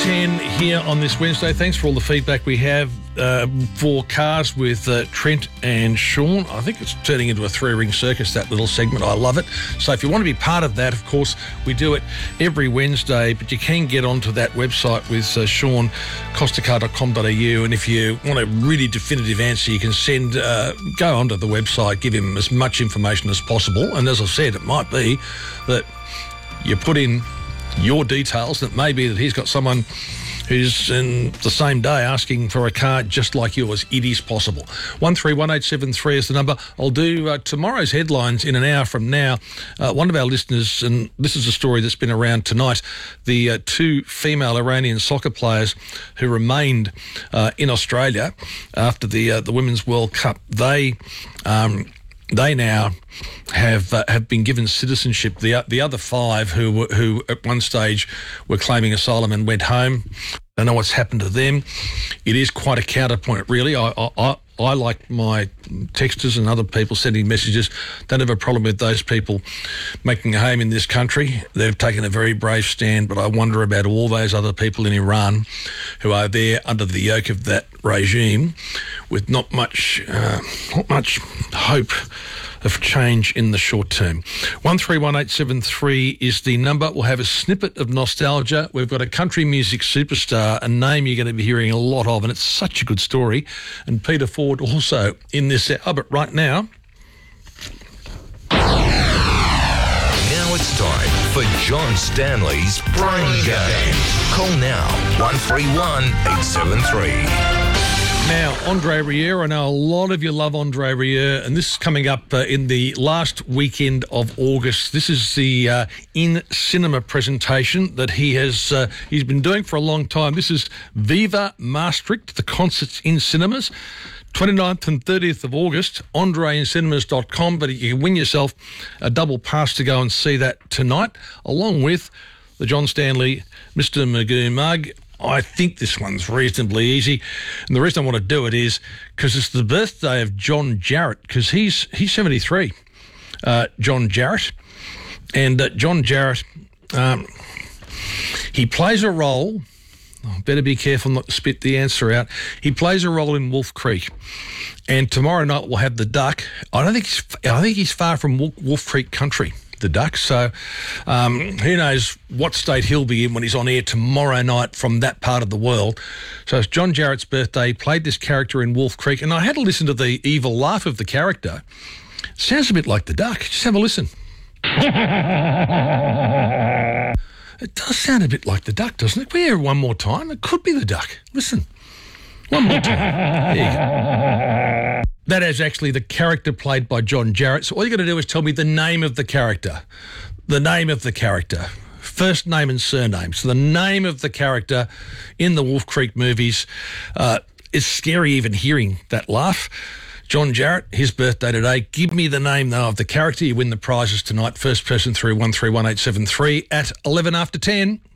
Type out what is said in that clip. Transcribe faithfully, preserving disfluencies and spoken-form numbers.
ten here on this Wednesday. Thanks for all the feedback we have uh, for Cars with uh, Trent and Sean. I think it's turning into a three-ring circus, that little segment. I love it. So if you want to be part of that, of course, we do it every Wednesday, but you can get onto that website with uh, Sean, costacar dot com dot a u, and if you want a really definitive answer, you can send, uh, go onto the website, give him as much information as possible, and as I said, it might be that you put in your details, that may be that he's got someone who's in the same day asking for a car just like yours. It is possible. one three one eight seven three is the number. I'll do uh, tomorrow's headlines in an hour from now. Uh, one of our listeners, and this is a story that's been around tonight, the uh, two female Iranian soccer players who remained uh, in Australia after the uh, the Women's World Cup, they... Um, They now have uh, have been given citizenship. The the other five who were, who at one stage were claiming asylum and went home. I don't know what's happened to them. It is quite a counterpoint, really. I I, I like my texters and other people sending messages. Don't have a problem with those people making a home in this country. They've taken a very brave stand, but I wonder about all those other people in Iran who are there under the yoke of that regime with not much, uh, not much hope of change in the short term. one three one eight seven three is the number. We'll have a snippet of nostalgia. We've got a country music superstar, a name you're going to be hearing a lot of, and it's such a good story. And Peter Ford also in this hour. But right now... Now it's time for John Stanley's Brain Game. Call now, one three one eight seven three. Now, Andre Rieu, I know a lot of you love Andre Rieu, and this is coming up uh, in the last weekend of August. This is the uh, in-cinema presentation that he has uh, he's been doing for a long time. This is Viva Maastricht, the concerts in cinemas. twenty-ninth and thirtieth of August, andre in cinemas dot com, but you can win yourself a double pass to go and see that tonight, along with the John Stanley Mister Magoo mug. I think this one's reasonably easy, and the reason I want to do it is because it's the birthday of John Jarratt, because he's he's seventy-three, uh, John Jarratt, and uh, John Jarratt, um, he plays a role. I better be careful not to spit the answer out. He plays a role in Wolf Creek, and tomorrow night we'll have the Duck. I don't think he's, I think he's far from Wolf Creek country, the Duck. So um, who knows what state he'll be in when he's on air tomorrow night from that part of the world. So it's John Jarratt's birthday. He played this character in Wolf Creek, and I had to listen to the evil laugh of the character. Sounds a bit like the Duck. Just have a listen. It does sound a bit like the Duck, doesn't it? Can we hear it one more time? It could be the Duck. Listen. One more time. There you go. That is actually the character played by John Jarratt. So all you got to do is tell me the name of the character. The name of the character. First name and surname. So the name of the character in the Wolf Creek movies. Uh, it's scary even hearing that laugh. John Jarratt, his birthday today. Give me the name, though, of the character. You win the prizes tonight. First person through one three one eight seven three at eleven after ten.